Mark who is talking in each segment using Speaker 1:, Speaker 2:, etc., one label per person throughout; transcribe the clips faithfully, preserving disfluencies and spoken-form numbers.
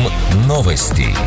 Speaker 1: новости.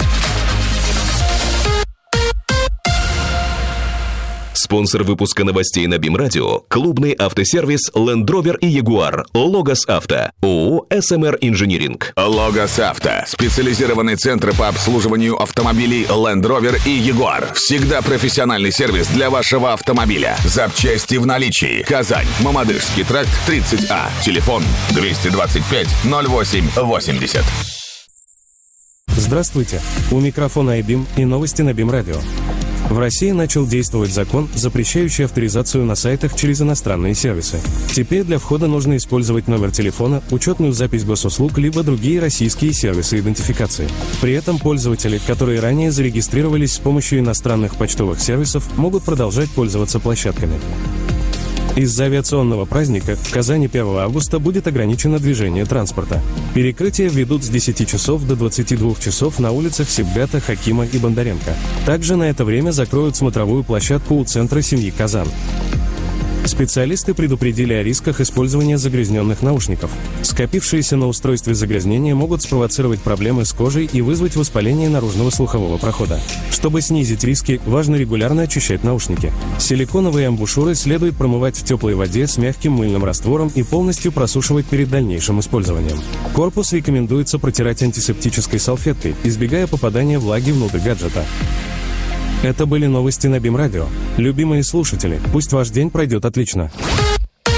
Speaker 1: Спонсор выпуска новостей на БИМ-радио – клубный автосервис Land Rover и Jaguar Logos Авто, ООО эс эм эр Инжиниринг.
Speaker 2: Logos Авто – специализированный центр по обслуживанию автомобилей Land Rover и Jaguar. Всегда профессиональный сервис для вашего автомобиля. Запчасти в наличии. Казань, Мамадышский тракт, тридцать А. Телефон двести двадцать пять ноль восемь восемьдесят.
Speaker 3: Здравствуйте. У микрофона iBIM и новости на БИМ-радио. В России начал действовать закон, запрещающий авторизацию на сайтах через иностранные сервисы. Теперь для входа нужно использовать номер телефона, учетную запись госуслуг, либо другие российские сервисы идентификации. При этом пользователи, которые ранее зарегистрировались с помощью иностранных почтовых сервисов, могут продолжать пользоваться площадками. Из-за авиационного праздника в Казани первого августа будет ограничено движение транспорта. Перекрытия введут с десяти часов до двадцати двух часов на улицах Сибгата, Хакима и Бондаренко. Также на это время закроют смотровую площадку у центра семьи Казан. Специалисты предупредили о рисках использования загрязненных наушников. Скопившиеся на устройстве загрязнения могут спровоцировать проблемы с кожей и вызвать воспаление наружного слухового прохода. Чтобы снизить риски, важно регулярно очищать наушники. Силиконовые амбушюры следует промывать в теплой воде с мягким мыльным раствором и полностью просушивать перед дальнейшим использованием. Корпус рекомендуется протирать антисептической салфеткой, избегая попадания влаги внутрь гаджета. Это были новости на БИМ-радио. Любимые слушатели, пусть ваш день пройдет отлично.